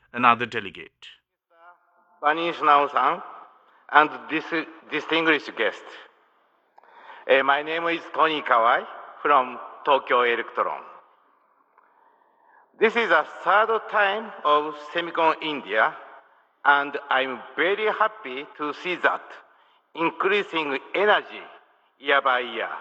another delegate. Banish Nao-san and this distinguished guest. My name is Tony Kawai from Tokyo Electron. This is the third time of Semicon India, and I'm very happy to see that increasing energy year by year.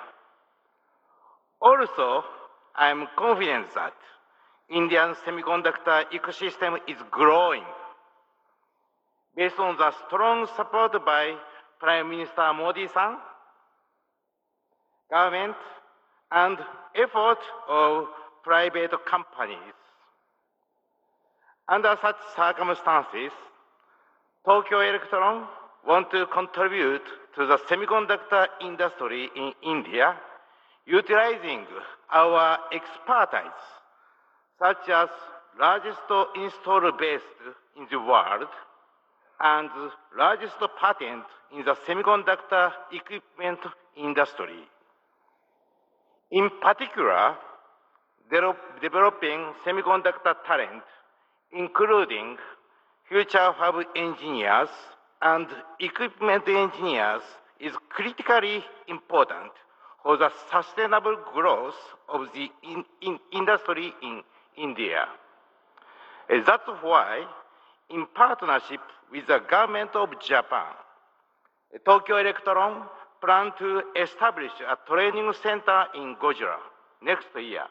Also, I'm confident that Indian semiconductor ecosystem is growing based on the strong support by Prime Minister Modi-san, government, and effort of private companies. Under such circumstances, Tokyo Electron want to contribute to the semiconductor industry in India, utilizing our expertise, such as largest installer base in the world and largest patent in the semiconductor equipment industry. In particular, developing semiconductor talent, including future fab engineers and equipment engineers, is critically important for the sustainable growth of the industry in India. That's why, in partnership with the government of Japan, Tokyo Electron plan to establish a training center in Gujarat next year.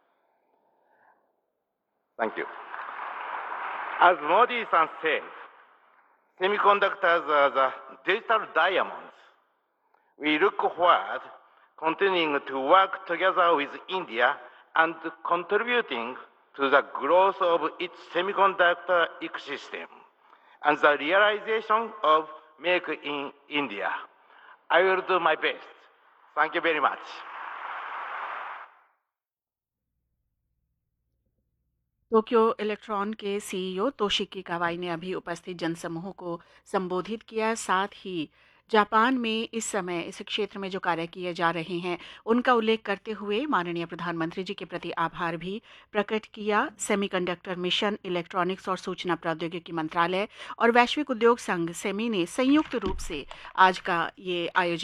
Thank you. As Modi-san said, semiconductors are the digital diamonds. We look forward continuing to work together with India and contributing to the growth of its semiconductor ecosystem and the realization of Make in India. I will do my best. Thank you very much. Tokyo electron के CEO तोशिकी कावाई ने अभी उपस्थित जनसमूह को संबोधित किया। साथ ही Japan में इस समय इस क्षेत्र में जो कार्य किए जा रहे हैं उनका उल्लेख करते हुए माननीय प्रधानमंत्री जी के प्रति आभार भी प्रकट किया। सेमीकंडक्टर मिशन, इलेक्ट्रॉनिक्स और सूचना प्रौद्योगिकी मंत्रालय और वैश्विक उद्योग संघ सेमी ने संयुक्त रूप से आज का ये आयोजन